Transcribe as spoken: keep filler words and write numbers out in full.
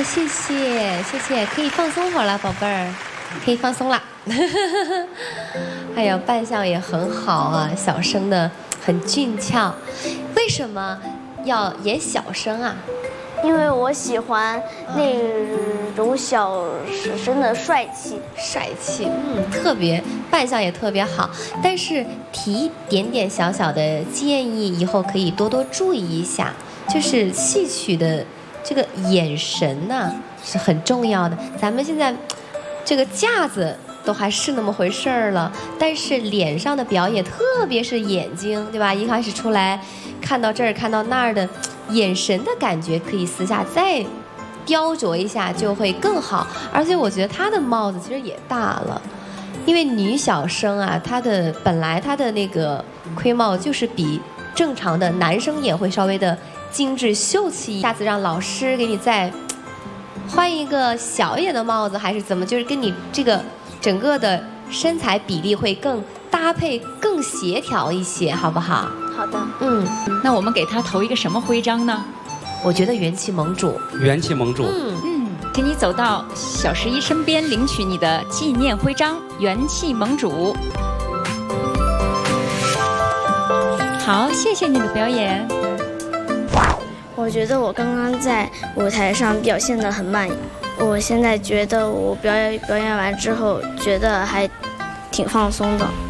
谢谢谢谢，可以放松会儿了，宝贝儿，可以放松了。哎呀，扮相也很好啊，小生的很俊俏。为什么要演小生啊？ 因为我喜欢那种小生的帅气， 帅气，嗯，特别扮相也特别好。但是提一点点小小的建议，以后可以多多注意一下，就是戏曲的这个眼神呢、是很重要的。咱们现在这个架子都还是那么回事儿了，但是脸上的表演，特别是眼睛，对吧？一开始出来看到这儿看到那儿的眼神的感觉，可以私下再雕琢一下，就会更好。而且我觉得她的帽子其实也大了，因为女小生啊，她的本来她的那个盔帽就是比正常的男生也会稍微的精致秀气。下次让老师给你再换一个小一点的帽子，还是怎么？就是跟你这个整个的身材比例会更搭配、更协调一些，好不好？ 好的， 嗯， 那我们给他投一个什么徽章呢？ 我觉得元气盟主。 元气盟主。 嗯， 嗯，请你走到小十一身边，领取你的纪念徽章——元气盟主。好，谢谢你的表演。 我觉得我刚刚在舞台上表现得很慢，我现在觉得我表演表演完之后，觉得还挺放松的。